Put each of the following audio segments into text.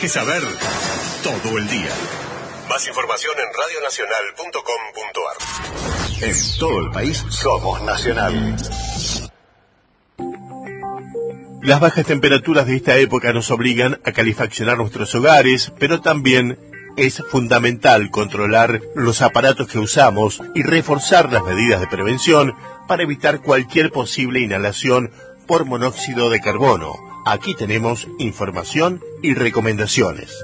que saber todo el día. Más información en radionacional.com.ar. En todo el país somos Nacional. Las bajas temperaturas de esta época nos obligan a calefaccionar nuestros hogares, pero también es fundamental controlar los aparatos que usamos y reforzar las medidas de prevención para evitar cualquier posible inhalación por monóxido de carbono. Aquí tenemos información y recomendaciones.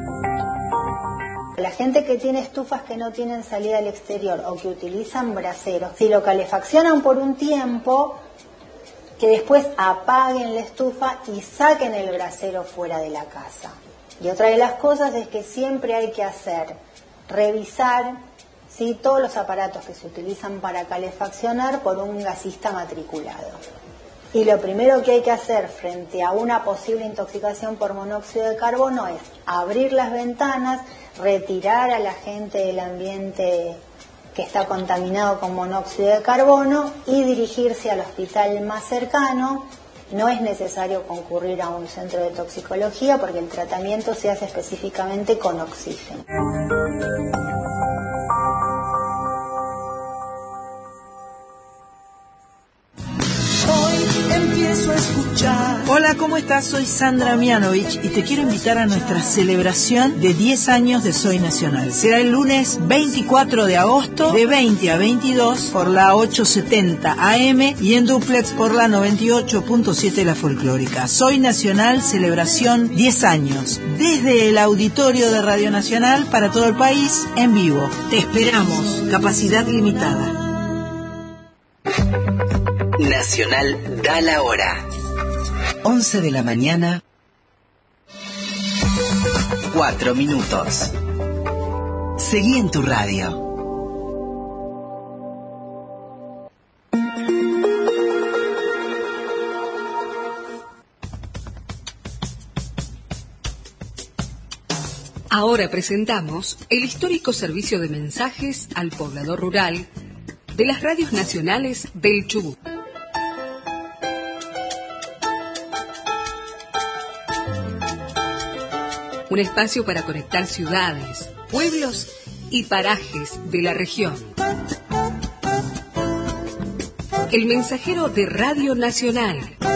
La gente que tiene estufas que no tienen salida al exterior o que utilizan braseros, si lo calefaccionan por un tiempo, que después apaguen la estufa y saquen el brasero fuera de la casa. Y otra de las cosas es que siempre hay que revisar, ¿sí?, todos los aparatos que se utilizan para calefaccionar por un gasista matriculado. Y lo primero que hay que hacer frente a una posible intoxicación por monóxido de carbono es abrir las ventanas, retirar a la gente del ambiente que está contaminado con monóxido de carbono y dirigirse al hospital más cercano. No es necesario concurrir a un centro de toxicología porque el tratamiento se hace específicamente con oxígeno. Empiezo a escuchar. Hola, ¿cómo estás? Soy Sandra Mianovich y te quiero invitar a nuestra celebración de 10 años de Soy Nacional. Será el lunes 24 de agosto de 20 a 22 por la 870 AM y en duplex por la 98.7 La Folclórica. Soy Nacional, celebración 10 años. Desde el auditorio de Radio Nacional para todo el país, en vivo. Te esperamos. Capacidad limitada. Nacional da la hora. 11 de la mañana, 4 minutos. Seguí en tu radio. Ahora presentamos el histórico servicio de mensajes al poblador rural de las radios nacionales del Chubut. Un espacio para conectar ciudades, pueblos y parajes de la región. El mensajero de Radio Nacional.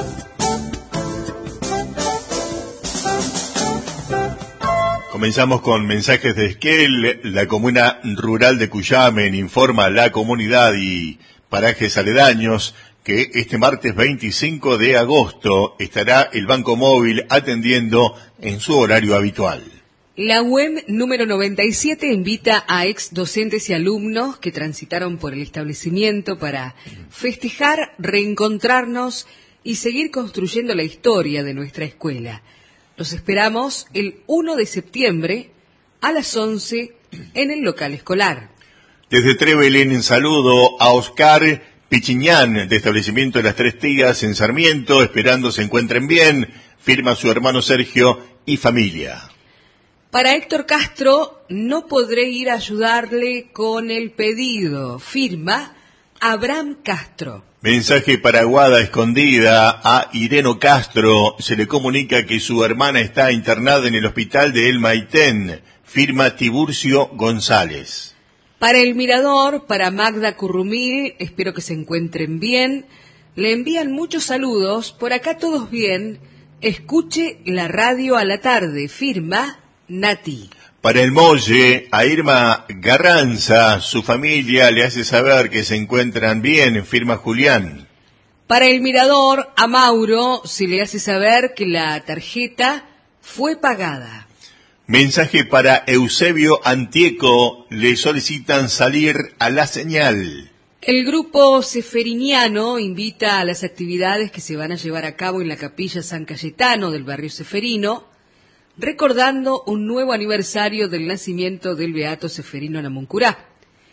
Comenzamos con mensajes de Esquel. La comuna rural de Cuyamen informa a la comunidad y parajes aledaños que este martes 25 de agosto estará el Banco Móvil atendiendo en su horario habitual. La UEM número 97 invita a ex docentes y alumnos que transitaron por el establecimiento para festejar, reencontrarnos y seguir construyendo la historia de nuestra escuela. Los esperamos el 1 de septiembre a las 11 en el local escolar. Desde Trevelin, saludo a Oscar Pichiñán, de establecimiento de las Tres Tías en Sarmiento, esperando se encuentren bien, firma su hermano Sergio y familia. Para Héctor Castro, no podré ir a ayudarle con el pedido, firma Abraham Castro. Mensaje para Guada Escondida, a Ireno Castro, se le comunica que su hermana está internada en el hospital de El Maitén, firma Tiburcio González. Para El Mirador, para Magda Currumil, espero que se encuentren bien. Le envían muchos saludos, por acá todos bien. Escuche la radio a la tarde, firma Nati. Para El Molle, a Irma Garranza, su familia le hace saber que se encuentran bien, firma Julián. Para El Mirador, a Mauro se le hace saber que la tarjeta fue pagada. Mensaje para Eusebio Antieco, le solicitan salir a la señal. El grupo Seferiniano invita a las actividades que se van a llevar a cabo en la capilla San Cayetano del barrio Seferino, recordando un nuevo aniversario del nacimiento del beato Seferino Namuncurá.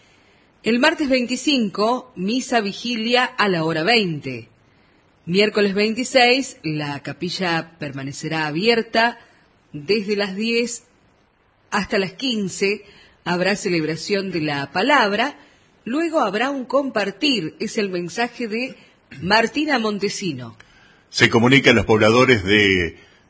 El martes 25, misa vigilia a la hora 20. Miércoles 26, la capilla permanecerá abierta desde las 10 hasta las 15, habrá celebración de la palabra, luego habrá un compartir, es el mensaje de Martina Montesino. Se comunican los pobladores de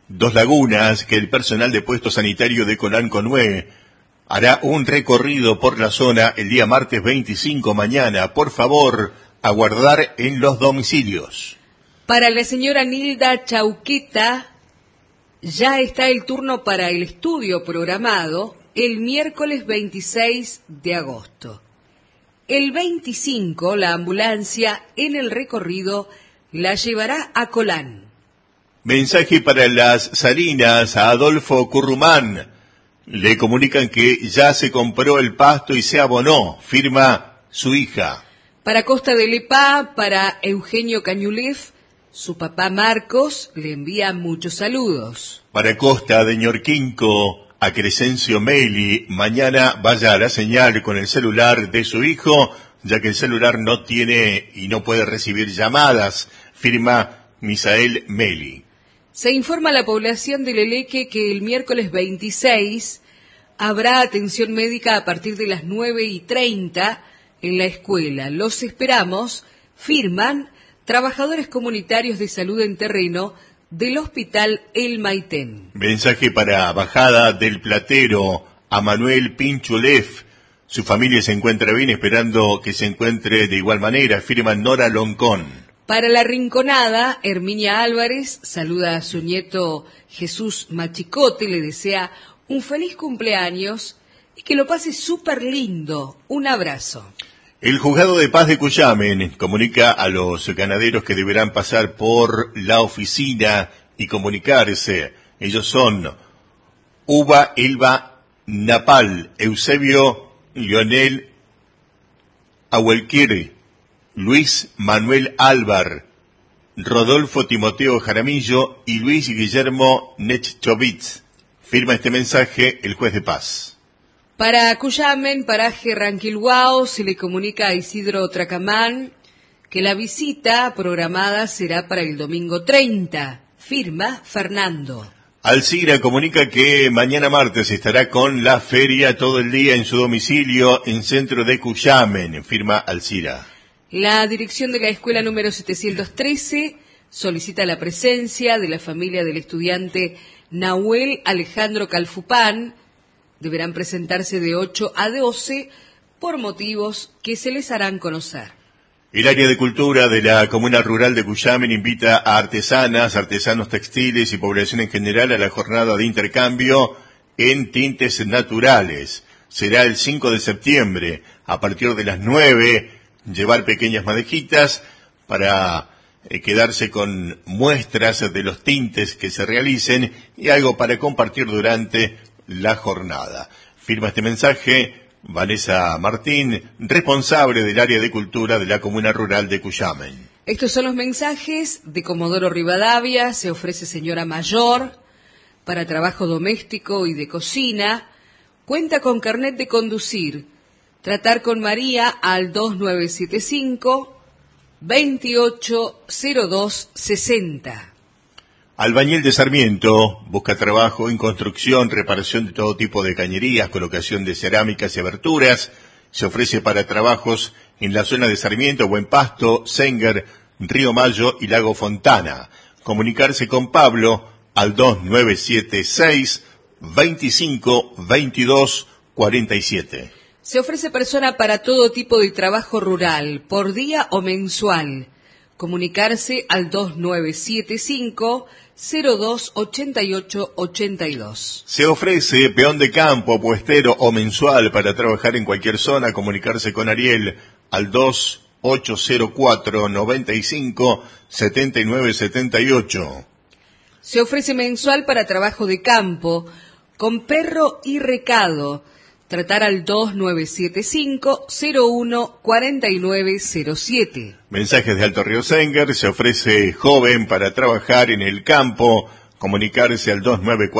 Dos Lagunas, que el personal de puesto sanitario de Colán Conue hará un recorrido por la zona el día martes 25 mañana. Por favor, aguardar en los domicilios. Para la señora Nilda Chauqueta, ya está el turno para el estudio programado el miércoles 26 de agosto. El 25, la ambulancia en el recorrido la llevará a Colán. Mensaje para las Salinas, a Adolfo Currumán. Le comunican que ya se compró el pasto y se abonó. Firma su hija. Para Costa de Lepá, para Eugenio Cañulef, su papá Marcos le envía muchos saludos. Para Costa de Ñorquinco, a Crescencio Meli, mañana vaya a la señal con el celular de su hijo, ya que el celular no tiene y no puede recibir llamadas. Firma Misael Meli. Se informa a la población de Leleque que el miércoles 26 habrá atención médica a partir de las 9:30 en la escuela. Los esperamos, firman trabajadores comunitarios de salud en terreno del Hospital El Maitén. Mensaje para Bajada del Platero, a Manuel Pinchulef. Su familia se encuentra bien, esperando que se encuentre de igual manera. Firma Nora Loncón. Para la Rinconada, Herminia Álvarez saluda a su nieto Jesús Machicote, le desea un feliz cumpleaños y que lo pase súper lindo. Un abrazo. El Juzgado de Paz de Cuyamen comunica a los ganaderos que deberán pasar por la oficina y comunicarse. Ellos son Uva Elba Napal, Eusebio Lionel Ahuelquire, Luis Manuel Álvar, Rodolfo Timoteo Jaramillo y Luis Guillermo Nechchovitz. Firma este mensaje el juez de paz. Para Cuyamen, paraje Ranquilhuao, se le comunica a Isidro Tracamán que la visita programada será para el domingo 30. Firma Fernando. Alcira comunica que mañana martes estará con la feria todo el día en su domicilio en centro de Cuyamen. Firma Alcira. La dirección de la escuela número 713 solicita la presencia de la familia del estudiante Nahuel Alejandro Calfupán. Deberán presentarse de 8 a 12 por motivos que se les harán conocer. El área de cultura de la comuna rural de Cuyamen invita a artesanas, artesanos textiles y población en general a la jornada de intercambio en tintes naturales. Será el 5 de septiembre, a partir de las 9, llevar pequeñas madejitas para quedarse con muestras de los tintes que se realicen y algo para compartir durante la jornada. Firma este mensaje Vanessa Martín, responsable del área de cultura de la comuna rural de Cuyamen. Estos son los mensajes de Comodoro Rivadavia. Se ofrece señora mayor para trabajo doméstico y de cocina. Cuenta con carnet de conducir. Tratar con María al 2975-280260. Albañil de Sarmiento busca trabajo en construcción, reparación de todo tipo de cañerías, colocación de cerámicas y aberturas. Se ofrece para trabajos en la zona de Sarmiento, Buen Pasto, Senger, Río Mayo y Lago Fontana. Comunicarse con Pablo al 2976-252247. Se ofrece persona para todo tipo de trabajo rural, por día o mensual. Comunicarse al 2975-028882. Se ofrece peón de campo, puestero o mensual para trabajar en cualquier zona. Comunicarse con Ariel al 2804-95-7978. Se ofrece mensual para trabajo de campo, con perro y recado. Tratar al 2975-014907. Mensajes de Alto Río Senger. Se ofrece joven para trabajar en el campo. Comunicarse al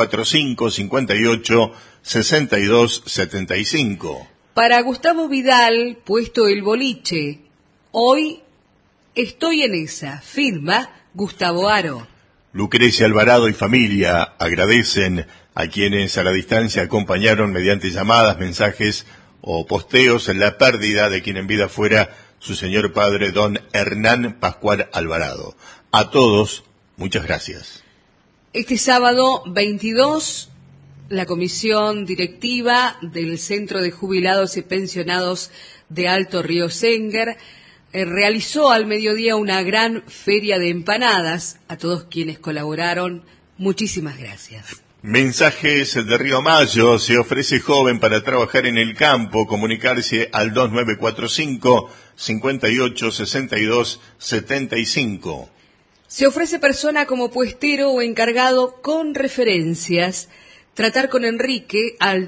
2945-58-6275. Para Gustavo Vidal, puesto el boliche. Hoy estoy en esa. Firma Gustavo Aro. Lucrecia Alvarado y familia agradecen a quienes a la distancia acompañaron mediante llamadas, mensajes o posteos en la pérdida de quien en vida fuera su señor padre, don Hernán Pascual Alvarado. A todos, muchas gracias. Este sábado 22, la comisión directiva del Centro de Jubilados y Pensionados de Alto Río Sénger realizó al mediodía una gran feria de empanadas. A todos quienes colaboraron, muchísimas gracias. Mensajes de Río Mayo. Se ofrece joven para trabajar en el campo. Comunicarse al 2945 58 62 75. Se ofrece persona como puestero o encargado con referencias. Tratar con Enrique al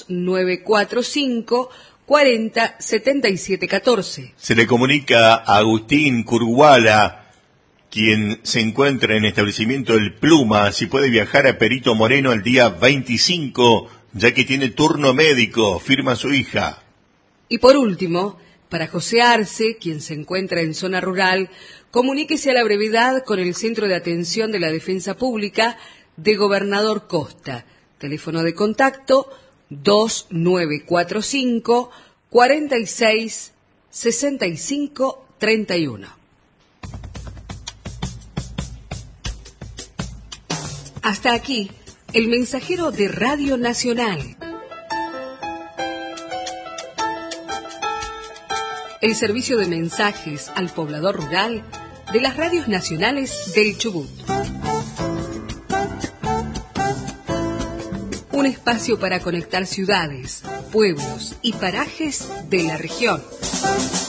2945 40 77 14. Se le comunica a Agustín Curguala, quien se encuentra en establecimiento El Pluma, si puede viajar a Perito Moreno el día 25, ya que tiene turno médico, firma su hija. Y por último, para José Arce, quien se encuentra en zona rural, comuníquese a la brevedad con el Centro de Atención de la Defensa Pública de Gobernador Costa. Teléfono de contacto 2945 46 65 31. Hasta aquí, el mensajero de Radio Nacional. El servicio de mensajes al poblador rural de las radios nacionales del Chubut. Un espacio para conectar ciudades, pueblos y parajes de la región.